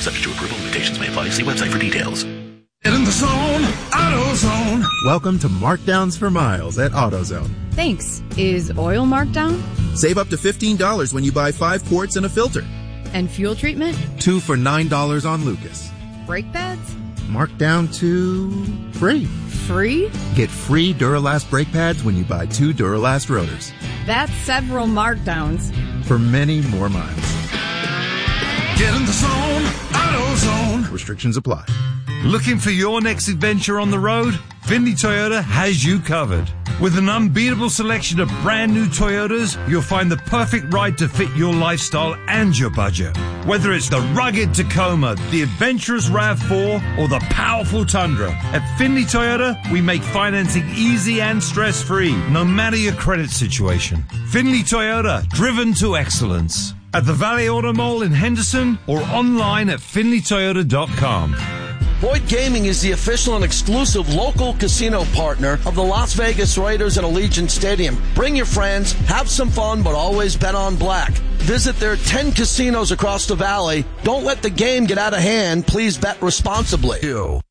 Subject to approval, limitations may apply. See website for details. Get in the zone, AutoZone. Welcome to Markdowns for Miles at AutoZone. Thanks. Is oil marked down? Save up to $15 when you buy 5 quarts and a filter. And fuel treatment? 2 for $9 on Lucas. Brake pads? Marked down to free. Free? Get free Duralast brake pads when you buy 2 Duralast rotors. That's several markdowns. For many more miles. Get in the zone, AutoZone. Restrictions apply. Looking for your next adventure on the road? Findlay Toyota has you covered. With an unbeatable selection of brand new Toyotas, you'll find the perfect ride to fit your lifestyle and your budget. Whether it's the rugged Tacoma, the adventurous RAV4, or the powerful Tundra, at Findlay Toyota, we make financing easy and stress-free, no matter your credit situation. Findlay Toyota, driven to excellence. At the Valley Auto Mall in Henderson or online at FindlayToyota.com. Boyd Gaming is the official and exclusive local casino partner of the Las Vegas Raiders at Allegiant Stadium. Bring your friends, have some fun, but always bet on black. Visit their 10 casinos across the valley. Don't let the game get out of hand. Please bet responsibly.